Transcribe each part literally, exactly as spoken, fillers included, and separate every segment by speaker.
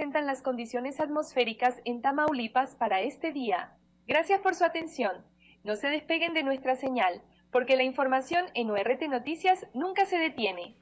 Speaker 1: presentan las condiciones atmosféricas en Tamaulipas para este día. Gracias por su atención. No se despeguen de nuestra señal, porque la información en U R T Noticias nunca se detiene.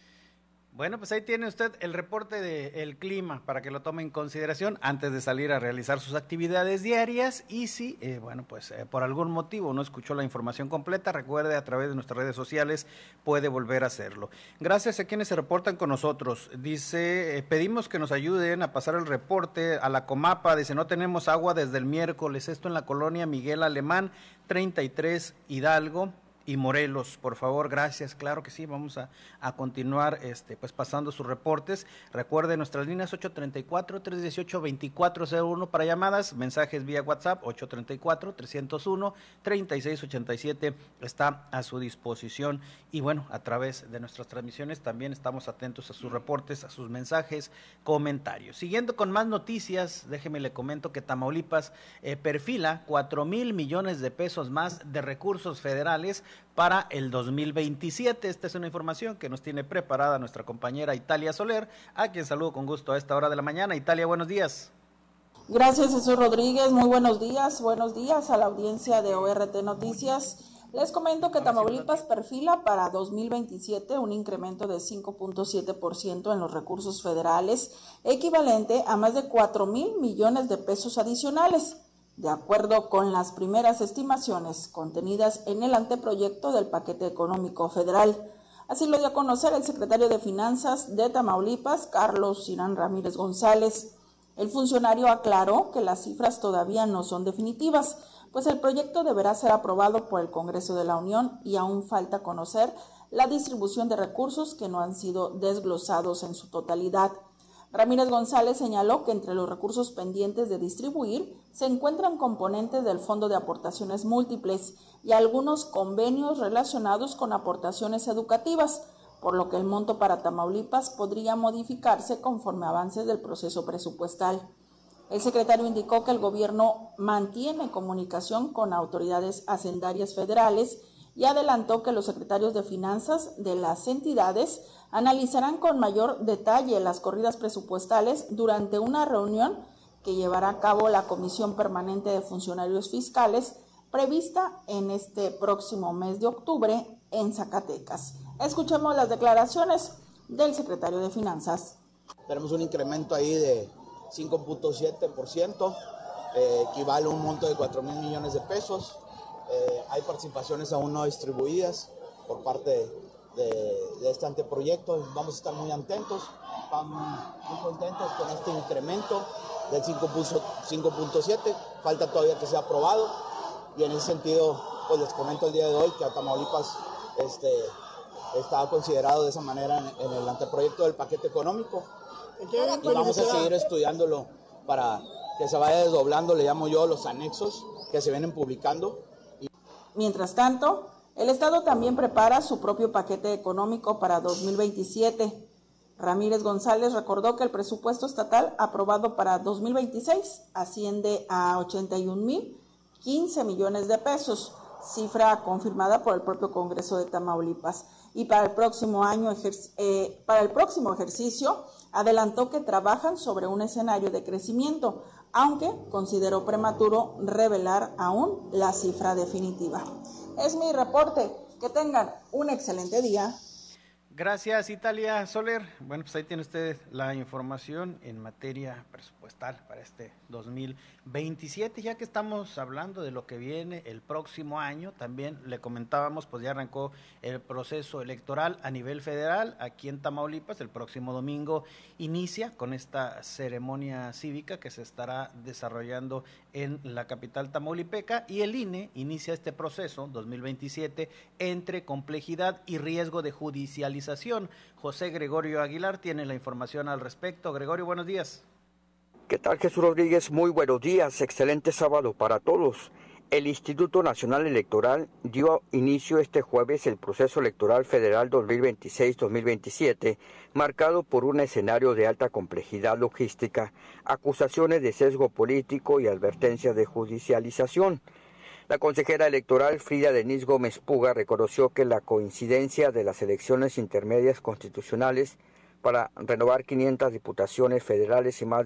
Speaker 2: Bueno, pues ahí tiene usted el reporte del clima para que lo tome en consideración antes de salir a realizar sus actividades diarias. Y si, eh, bueno, pues eh, por algún motivo no escuchó la información completa, recuerde, a través de nuestras redes sociales puede volver a hacerlo. Gracias a quienes se reportan con nosotros. Dice, eh, pedimos que nos ayuden a pasar el reporte a la Comapa. Dice, no tenemos agua desde el miércoles. Esto en la colonia Miguel Alemán, treinta y tres, Hidalgo y Morelos, por favor, gracias, claro que sí, vamos a, a continuar este, pues pasando sus reportes. Recuerde nuestras líneas ocho treinta y cuatro, trescientos dieciocho, veinticuatro cero uno para llamadas, mensajes vía WhatsApp ocho treinta y cuatro, trescientos uno, treinta y seis ochenta y siete está a su disposición. Y bueno, a través de nuestras transmisiones también estamos atentos a sus reportes, a sus mensajes, comentarios. Siguiendo con más noticias, déjeme le comento que Tamaulipas eh, perfila cuatro mil millones de pesos más de recursos federales para el dos mil veintisiete. Esta es una información que nos tiene preparada nuestra compañera Italia Soler, a quien saludo con gusto a esta hora de la mañana. Italia, buenos días.
Speaker 3: Gracias, Jesús Rodríguez, muy buenos días, buenos días a la audiencia de U R T Noticias. Les comento que Tamaulipas perfila para dos mil veintisiete un incremento de cinco punto siete por ciento en los recursos federales, equivalente a más de cuatro mil millones de pesos adicionales, de acuerdo con las primeras estimaciones contenidas en el anteproyecto del paquete económico federal. Así lo dio a conocer el secretario de Finanzas de Tamaulipas, Carlos Cirán Ramírez González. El funcionario aclaró que las cifras todavía no son definitivas, pues el proyecto deberá ser aprobado por el Congreso de la Unión y aún falta conocer la distribución de recursos que no han sido desglosados en su totalidad. Ramírez González señaló que entre los recursos pendientes de distribuir se encuentran componentes del Fondo de Aportaciones Múltiples y algunos convenios relacionados con aportaciones educativas, por lo que el monto para Tamaulipas podría modificarse conforme avances del proceso presupuestal. El secretario indicó que el gobierno mantiene comunicación con autoridades hacendarias federales y adelantó que los secretarios de finanzas de las entidades analizarán con mayor detalle las corridas presupuestales durante una reunión que llevará a cabo la Comisión Permanente de Funcionarios Fiscales prevista en este próximo mes de octubre en Zacatecas. Escuchemos las declaraciones del secretario de Finanzas.
Speaker 4: Tenemos un incremento ahí de cinco punto siete por ciento, eh, equivale a un monto de cuatro mil millones de pesos. Eh, hay participaciones aún no distribuidas por parte de, de, de este anteproyecto. Vamos a estar muy atentos, vamos muy contentos con este incremento del cinco punto siete. Falta todavía que sea aprobado y en ese sentido pues les comento el día de hoy que a Tamaulipas este, está considerado de esa manera en, en el anteproyecto del paquete económico y vamos a seguir estudiándolo para que se vaya desdoblando, le llamo yo, los anexos que se vienen publicando.
Speaker 3: Mientras tanto, el Estado también prepara su propio paquete económico para dos mil veintisiete. Ramírez González recordó que el presupuesto estatal aprobado para dos mil veintiséis asciende a ochenta y un mil quince millones de pesos, cifra confirmada por el propio Congreso de Tamaulipas. Y para el próximo año, eh, para el próximo ejercicio, adelantó que trabajan sobre un escenario de crecimiento, aunque consideró prematuro revelar aún la cifra definitiva. Es mi reporte. Que tengan un excelente día.
Speaker 2: Gracias, Italia Soler. Bueno, pues ahí tiene usted la información en materia presupuestal para este dos mil veintisiete. Ya que estamos hablando de lo que viene el próximo año, también le comentábamos, pues ya arrancó el proceso electoral a nivel federal aquí en Tamaulipas. El próximo domingo inicia con esta ceremonia cívica que se estará desarrollando en la capital tamaulipeca, y el I N E inicia este proceso dos mil veintisiete entre complejidad y riesgo de judicialización. José Gregorio Aguilar tiene la información al respecto. Gregorio, buenos días.
Speaker 5: ¿Qué tal, Jesús Rodríguez? Muy buenos días, excelente sábado para todos. El Instituto Nacional Electoral dio inicio este jueves el proceso electoral federal dos mil veintiséis dos mil veintisiete, marcado por un escenario de alta complejidad logística, acusaciones de sesgo político y advertencias de judicialización. La consejera electoral Frida Denise Gómez Puga reconoció que la coincidencia de las elecciones intermedias constitucionales para renovar quinientas diputaciones federales y más de